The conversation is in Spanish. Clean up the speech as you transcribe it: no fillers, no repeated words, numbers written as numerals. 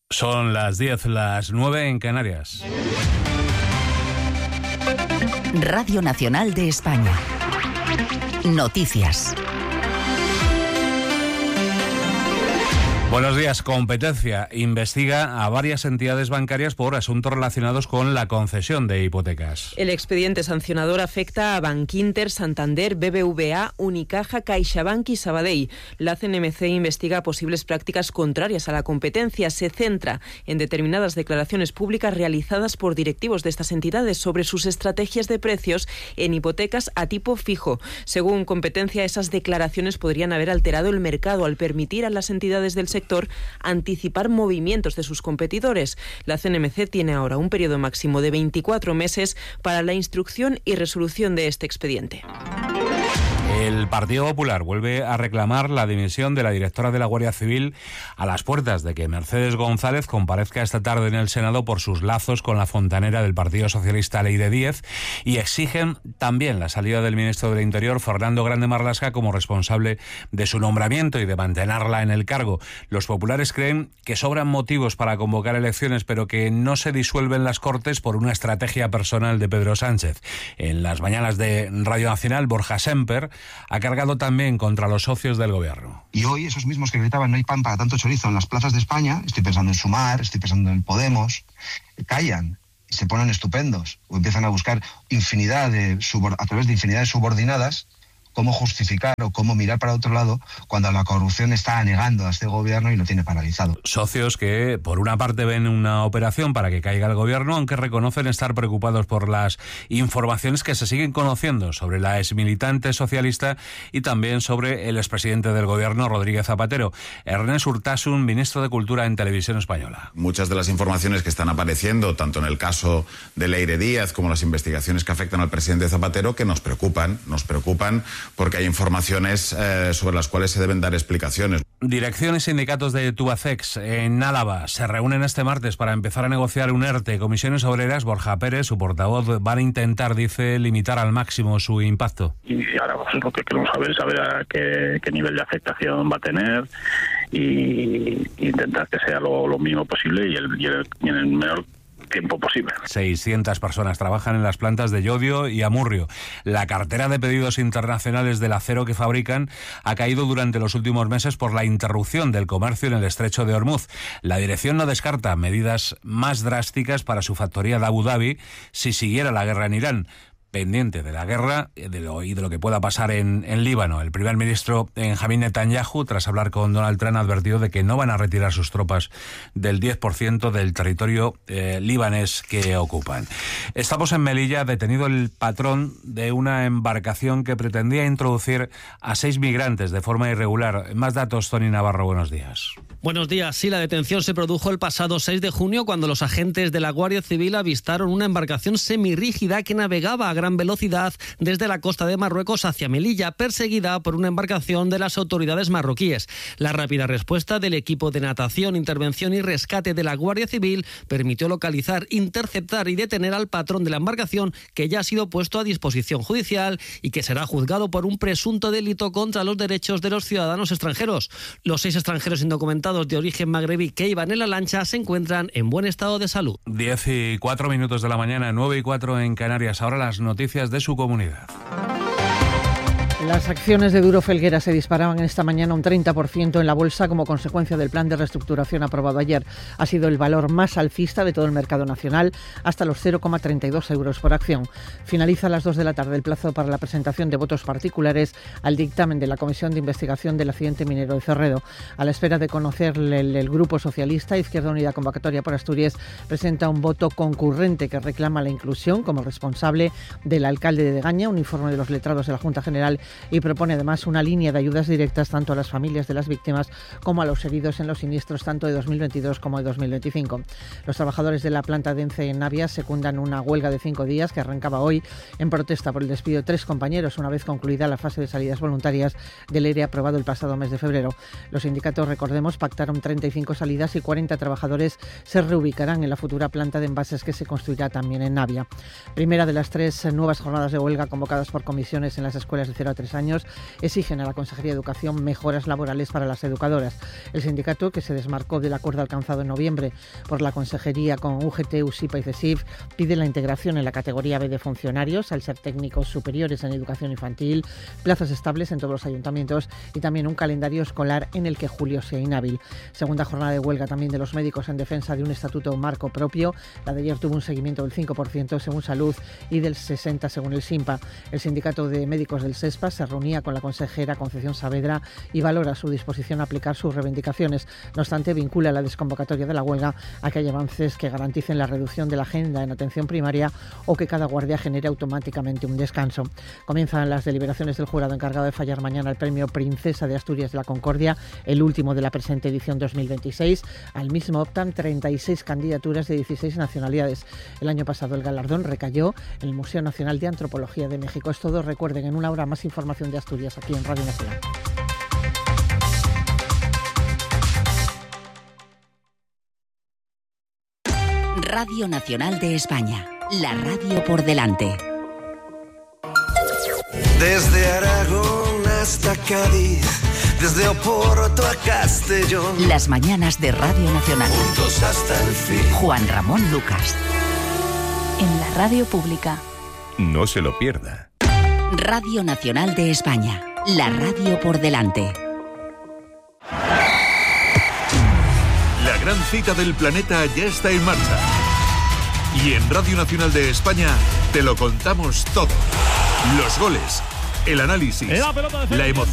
Son las 10, las 9 en Canarias. Radio Nacional de España. Noticias. Buenos días. Competencia investiga a varias entidades bancarias por asuntos relacionados con la concesión de hipotecas. El expediente sancionador afecta a Bankinter, Santander, BBVA, Unicaja, CaixaBank y Sabadell. La CNMC investiga posibles prácticas contrarias a la competencia. Se centra en determinadas declaraciones públicas realizadas por directivos de estas entidades sobre sus estrategias de precios en hipotecas a tipo fijo. Según competencia, esas declaraciones podrían haber alterado el mercado al permitir a las entidades del sector anticipar movimientos de sus competidores. La CNMC tiene ahora un periodo máximo de 24 meses para la instrucción y resolución de este expediente. El Partido Popular vuelve a reclamar la dimisión de la directora de la Guardia Civil a las puertas de que Mercedes González comparezca esta tarde en el Senado por sus lazos con la fontanera del Partido Socialista Leire Díez, y exigen también la salida del ministro del Interior, Fernando Grande Marlaska, como responsable de su nombramiento y de mantenerla en el cargo. Los populares creen que sobran motivos para convocar elecciones, pero que no se disuelven las Cortes por una estrategia personal de Pedro Sánchez. En las mañanas de Radio Nacional, Borja Semper ha cargado también contra los socios del gobierno. Y hoy esos mismos que gritaban no hay pan para tanto chorizo en las plazas de España, estoy pensando en Sumar, estoy pensando en Podemos, callan y se ponen estupendos o empiezan a buscar a través de infinidad de subordinadas cómo justificar o cómo mirar para otro lado cuando la corrupción está anegando a este gobierno y lo tiene paralizado. Socios que, por una parte, ven una operación para que caiga el gobierno, aunque reconocen estar preocupados por las informaciones que se siguen conociendo sobre la exmilitante socialista y también sobre el expresidente del gobierno, Rodríguez Zapatero. Ernest Urtasun, ministro de Cultura en Televisión Española. Muchas de las informaciones que están apareciendo, tanto en el caso de Leire Díez como las investigaciones que afectan al presidente Zapatero, que nos preocupan porque hay informaciones sobre las cuales se deben dar explicaciones. Dirección y sindicatos de Tubacex en Álava se reúnen este martes para empezar a negociar un ERTE. Comisiones Obreras, Borja Pérez, su portavoz, van a intentar, dice, limitar al máximo su impacto. Y ahora pues, lo que queremos saber a qué nivel de afectación va a tener y intentar que sea lo mínimo posible y en el menor tiempo posible. 600 personas trabajan en las plantas de Llodio y Amurrio. La cartera de pedidos internacionales del acero que fabrican ha caído durante los últimos meses por la interrupción del comercio en el estrecho de Hormuz. La dirección no descarta medidas más drásticas para su factoría de Abu Dhabi si siguiera la guerra en Irán. Pendiente de la guerra y de lo que pueda pasar en Líbano. El primer ministro Benjamin Netanyahu, tras hablar con Donald Trump, ha advertido de que no van a retirar sus tropas del 10% del territorio libanés que ocupan. Estamos en Melilla, detenido el patrón de una embarcación que pretendía introducir a 6 migrantes de forma irregular. Más datos, Tony Navarro, buenos días. Buenos días. Sí, la detención se produjo el pasado 6 de junio cuando los agentes de la Guardia Civil avistaron una embarcación semirrígida que navegaba a gran velocidad desde la costa de Marruecos hacia Melilla, perseguida por una embarcación de las autoridades marroquíes. La rápida respuesta del equipo de natación, intervención y rescate de la Guardia Civil permitió localizar, interceptar y detener al patrón de la embarcación, que ya ha sido puesto a disposición judicial y que será juzgado por un presunto delito contra los derechos de los ciudadanos extranjeros. Los 6 extranjeros indocumentados de origen magrebí que iban en la lancha se encuentran en buen estado de salud. 10:04 de la mañana, 9:04 en Canarias. Ahora las noticias de su comunidad. Las acciones de Duro Felguera se disparaban esta mañana un 30% en la bolsa como consecuencia del plan de reestructuración aprobado ayer. Ha sido el valor más alcista de todo el mercado nacional, hasta los 0,32 euros por acción. Finaliza a las 2 de la tarde el plazo para la presentación de votos particulares al dictamen de la Comisión de Investigación del accidente minero de Cerredo. A la espera de conocer el Grupo Socialista, Izquierda Unida Convocatoria por Asturias presenta un voto concurrente que reclama la inclusión como responsable del alcalde de Degaña, un informe de los letrados de la Junta General, y propone además una línea de ayudas directas tanto a las familias de las víctimas como a los heridos en los siniestros tanto de 2022 como de 2025. Los trabajadores de la planta de ENCE en Navia secundan una huelga de 5 días que arrancaba hoy en protesta por el despido de 3 compañeros una vez concluida la fase de salidas voluntarias del ERE aprobado el pasado mes de febrero. Los sindicatos, recordemos, pactaron 35 salidas y 40 trabajadores se reubicarán en la futura planta de envases que se construirá también en Navia. Primera de las 3 nuevas jornadas de huelga convocadas por comisiones en las escuelas de 0 a 3 años exigen a la Consejería de Educación mejoras laborales para las educadoras. El sindicato, que se desmarcó del acuerdo alcanzado en noviembre por la Consejería con UGT, USIPA y CESIF, pide la integración en la categoría B de funcionarios al ser técnicos superiores en educación infantil, plazas estables en todos los ayuntamientos y también un calendario escolar en el que julio sea inhábil. Segunda jornada de huelga también de los médicos en defensa de un estatuto marco propio. La de ayer tuvo un seguimiento del 5% según Salud y del 60% según el SINPA. El sindicato de médicos del SESPA se reunía con la consejera Concepción Saavedra y valora su disposición a aplicar sus reivindicaciones. No obstante, vincula la desconvocatoria de la huelga a que haya avances que garanticen la reducción de la agenda en atención primaria o que cada guardia genere automáticamente un descanso. Comienzan las deliberaciones del jurado encargado de fallar mañana el premio Princesa de Asturias de la Concordia, el último de la presente edición 2026. Al mismo optan 36 candidaturas de 16 nacionalidades. El año pasado el galardón recayó en el Museo Nacional de Antropología de México. Es todo. Recuerden, en una hora más información de Asturias aquí en Radio Nacional. Radio Nacional de España, la radio por delante. Desde Aragón hasta Cádiz, desde Oporto a Castellón. Las mañanas de Radio Nacional. Juntos hasta el fin. Juan Ramón Lucas. En la radio pública. No se lo pierda. Radio Nacional de España, la radio por delante. La gran cita del planeta ya está en marcha. Y en Radio Nacional de España te lo contamos todo. Los goles, el análisis, la emoción.